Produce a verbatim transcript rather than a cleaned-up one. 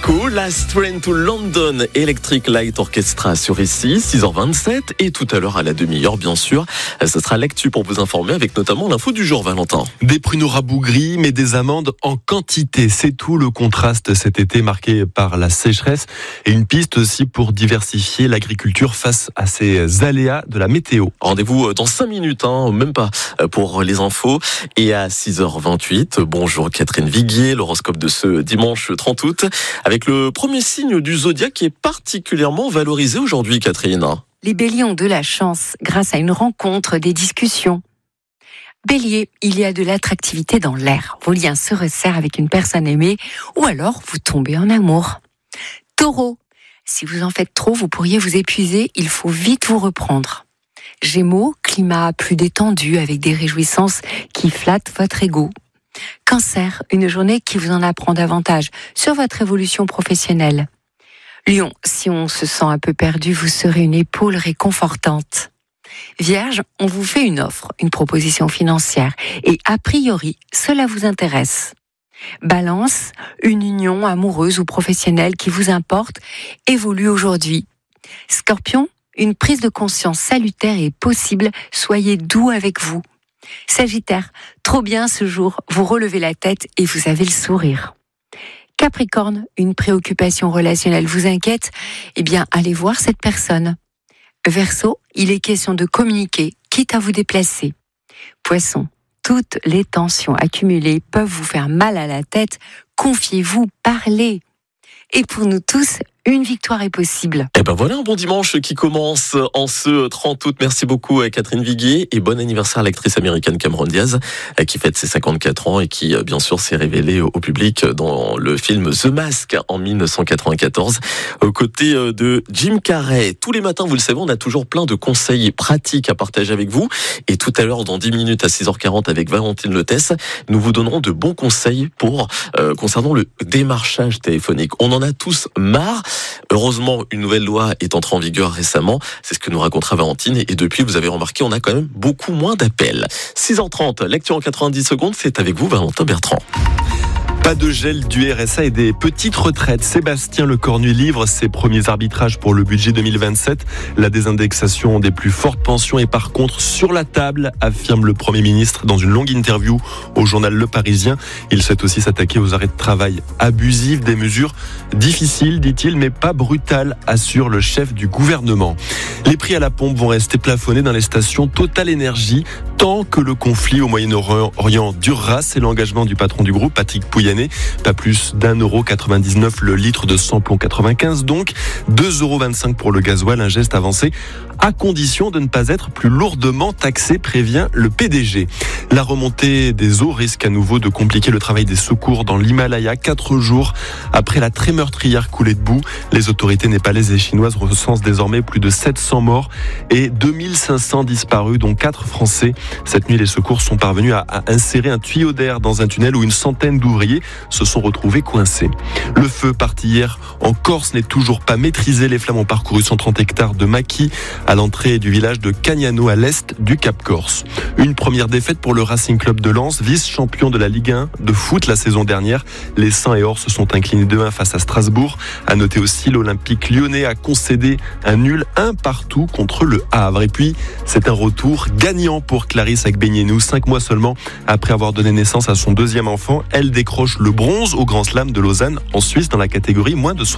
Echo, Last Train to London, Electric Light Orchestra sur ici, six heures vingt-sept. Et tout à l'heure à la demi-heure, bien sûr, ce sera l'actu pour vous informer avec notamment l'info du jour, Valentin. Des pruneaux rabougris, mais des amandes en quantité. C'est tout le contraste cet été marqué par la sécheresse et une piste aussi pour diversifier l'agriculture face à ces aléas de la météo. Rendez-vous dans cinq minutes, hein, même pas, pour les infos. Et à six heures vingt-huit, bonjour Catherine Viguier, l'horoscope de ce dimanche trente août, avec le premier signe du zodiaque qui est particulièrement valorisé aujourd'hui, Catherine. Les béliers ont de la chance grâce à une rencontre, des discussions. Bélier, il y a de l'attractivité dans l'air. Vos liens se resserrent avec une personne aimée ou alors vous tombez en amour. Taureau, si vous en faites trop, vous pourriez vous épuiser, il faut vite vous reprendre. Gémeaux, climat plus détendu avec des réjouissances qui flattent votre ego. Cancer, une journée qui vous en apprend davantage sur votre évolution professionnelle. Lion, si on se sent un peu perdu, vous serez une épaule réconfortante. Vierge, on vous fait une offre, une proposition financière et a priori, cela vous intéresse. Balance, une union amoureuse ou professionnelle qui vous importe évolue aujourd'hui. Scorpion, une prise de conscience salutaire est possible, soyez doux avec vous. Sagittaire, trop bien ce jour, vous relevez la tête et vous avez le sourire. Capricorne, une préoccupation relationnelle vous inquiète, eh bien allez voir cette personne. Verseau, il est question de communiquer, quitte à vous déplacer. Poisson, toutes les tensions accumulées peuvent vous faire mal à la tête, confiez-vous, parlez. Et pour nous tous, une victoire est possible. Et ben voilà un bon dimanche qui commence en ce trente août. Merci beaucoup à Catherine Viguier et bon anniversaire à l'actrice américaine Cameron Diaz qui fête ses cinquante-quatre ans et qui bien sûr s'est révélée au public dans le film The Mask en dix-neuf cent quatre-vingt-quatorze aux côtés de Jim Carrey. Tous les matins, vous le savez, on a toujours plein de conseils pratiques à partager avec vous et tout à l'heure dans dix minutes à six heures quarante avec Valentine Lotès, nous vous donnerons de bons conseils pour euh, concernant le démarchage téléphonique. On en a tous marre. Heureusement, une nouvelle loi est entrée en vigueur récemment. C'est ce que nous racontera Valentine. Et depuis, vous avez remarqué, on a quand même beaucoup moins d'appels. six heures trente, lecture en quatre-vingt-dix secondes. C'est avec vous, Valentin Bertrand. Pas de gel du R S A et des petites retraites. Sébastien Lecornu livre ses premiers arbitrages pour le budget deux mille vingt-sept. La désindexation des plus fortes pensions est par contre sur la table, affirme le Premier ministre dans une longue interview au journal Le Parisien. Il souhaite aussi s'attaquer aux arrêts de travail abusifs, des mesures difficiles, dit-il, mais pas brutales, assure le chef du gouvernement. Les prix à la pompe vont rester plafonnés dans les stations Total Énergie tant que le conflit au Moyen-Orient durera. C'est l'engagement du patron du groupe, Patrick Pouyanné. Pas plus d'un euro quatre-vingt-dix-neuf le litre de samplon quatre-vingt-quinze, donc deux euros vingt-cinq pour le gasoil, un geste avancé à condition de ne pas être plus lourdement taxé, prévient le P D G. La remontée des eaux risque à nouveau de compliquer le travail des secours dans l'Himalaya. Quatre jours après la très meurtrière coulée de boue, les autorités népalaises et chinoises recensent désormais plus de sept cents morts et deux mille cinq cents disparus, dont quatre Français. Cette nuit, les secours sont parvenus à, à insérer un tuyau d'air dans un tunnel où une centaine d'ouvriers se sont retrouvés coincés. Le feu parti hier en Corse n'est toujours pas maîtrisé. Les flammes ont parcouru cent trente hectares de maquis à l'entrée du village de Cagnano à l'est du Cap Corse. Une première défaite pour le Racing Club de Lens, vice-champion de la Ligue un de foot la saison dernière. Les Saints et Or se sont inclinés deux un face à Strasbourg. À noter aussi, l'Olympique lyonnais a concédé un nul un partout contre le Havre. Et puis, c'est un retour gagnant pour Clarisse Agbenienou. Cinq mois seulement après avoir donné naissance à son deuxième enfant, elle décroche le bronze au Grand Slam de Lausanne en Suisse dans la catégorie moins de soixante.